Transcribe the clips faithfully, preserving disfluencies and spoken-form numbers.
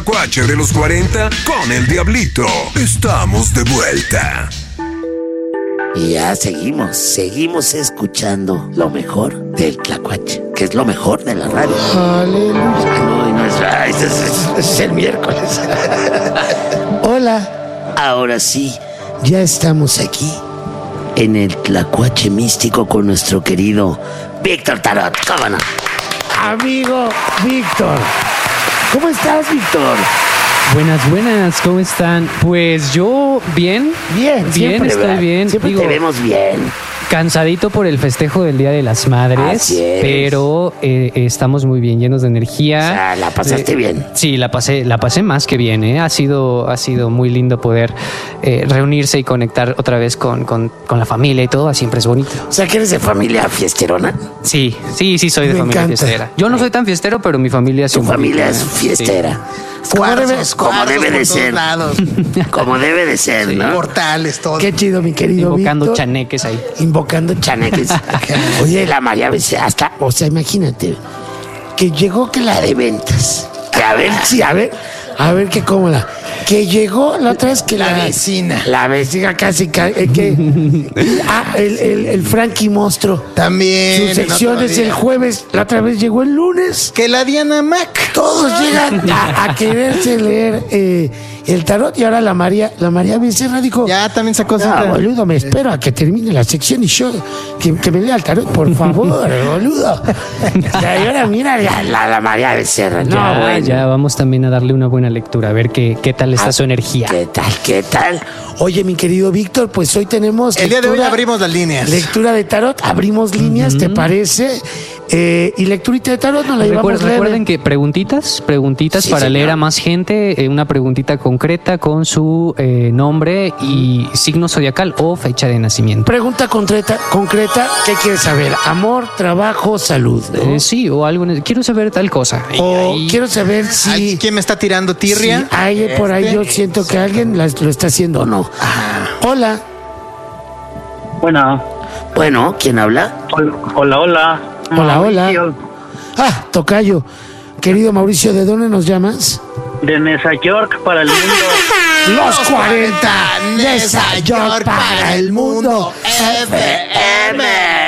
Tlacuache de los cuarenta con el Diablito. Estamos de vuelta. Y ya seguimos, seguimos escuchando lo mejor del Tlacuache, que es lo mejor de la radio. Aleluya. Ah, no, no es, ah, es, es, es, es el miércoles. Hola. Ahora sí, ya estamos aquí en el Tlacuache místico con nuestro querido Víctor Tarot. ¿Cómo no? Amigo Víctor. ¿Cómo estás, Víctor? Buenas, buenas, ¿cómo están? Pues yo bien, Bien, bien, siempre, estoy ¿verdad? bien. Siempre Digo, te vemos bien. cansadito por el festejo del Día de las Madres, Así es. pero eh, estamos muy bien, llenos de energía. O sea, la pasaste Eh, bien. Sí, la pasé, la pasé más que bien, ¿eh? Ha sido, ha sido muy lindo poder eh, reunirse y conectar otra vez con, con, con la familia y todo, siempre es bonito. O sea, que eres de familia fiesterona. Sí, sí, sí, soy de Me familia encanta. fiestera. Yo no soy tan fiestero, pero mi familia es Tu un familia poquito, es ¿eh? fiestera. Como Cuarzos, debe, como cuarzos debe por de todos ser. lados. Como debe de ser, ¿no? Portales, todo. Qué chido, mi Sí. querido Invocando Víctor. chaneques ahí. Invocando Chaneques. Oye, la María Becerra, hasta, o sea, imagínate, que llegó que la de ventas. Que a ver, Sí, a ver, a ver qué cómoda. Que llegó la otra vez que la, La vecina. La vecina casi, ca- eh, que, ah, el, el, el Frankie Monstruo. También. Su sección en otro es día. el jueves, la otra vez llegó el lunes. Que la Diana Mac. Todos llegan a, a quererse leer eh, el tarot y ahora la María, la María Becerra dijo, Ya también sacó no, cita. boludo, me espero a que termine la sección y yo, que, que me lea el tarot, por favor, boludo. y ahora mira la, la, la María Becerra. No, ya, bueno. ya, vamos también a darle una buena lectura, a ver qué, qué tal está Ah, su energía. ¿Qué tal? ¿Qué tal? Oye, mi querido Víctor, pues hoy tenemos El día de hoy lectura- abrimos las líneas. lectura de tarot, abrimos líneas, ¿te parece? Eh, y lecturita de tarot nos la llevamos Recuerden, leve. recuerden que preguntitas, preguntitas Sí, para señor. leer a más gente, eh, una preguntita concreta con su eh, nombre y signo zodiacal o fecha de nacimiento. Pregunta concreta, concreta, ¿qué quieres saber? Amor, trabajo, salud, ¿no? Eh, sí, o algo. en el- quiero saber tal cosa. Y O ahí- quiero saber Ay, si, ¿Quién me está tirando tirria? si hay por ahí, Este. yo siento que alguien las- lo está haciendo o no. Hola. Bueno, Bueno, ¿quién habla? hol- hola, hola. Hola, hola. Mauricio, Ah, tocayo. Querido Mauricio, ¿de dónde nos llamas? De Nueva York para el mundo. Los cuarenta, Nueva York para el mundo. F M.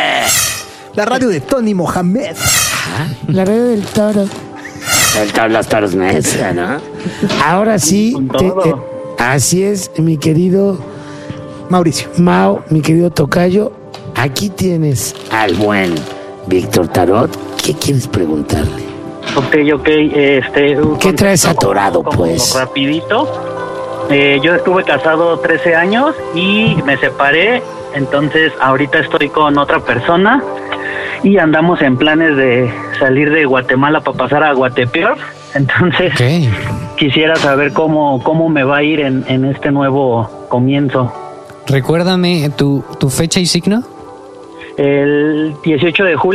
La radio de Tony Mohamed. La red del toro. El tablas toros mesa, ¿no? Ahora sí, Con te- todo. eh, así es, mi querido Mauricio. Mao, mi querido tocayo. Aquí tienes. Al buen Víctor Tarot. ¿Qué quieres preguntarle? Ok, ok. Este, ¿Qué traes atorado, como pues? Rapidito. Eh, yo estuve casado trece años y me separé. Entonces, ahorita estoy con otra persona y andamos en planes de salir de Guatemala para pasar a Guatepeor. Entonces, Ok. quisiera saber cómo, cómo me va a ir en, en este nuevo comienzo. Recuérdame tu, tu fecha y signo. El dieciocho de julio.